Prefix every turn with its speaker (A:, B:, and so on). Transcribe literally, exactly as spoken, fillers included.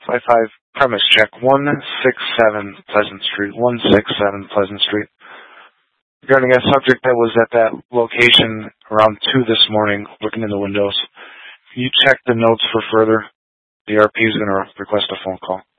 A: five five, premise check, one six seven Pleasant Street, one six seven Pleasant Street. Regarding a subject that was at that location around two this morning, looking in the windows. You check the notes for further. The R P is going to request a phone call.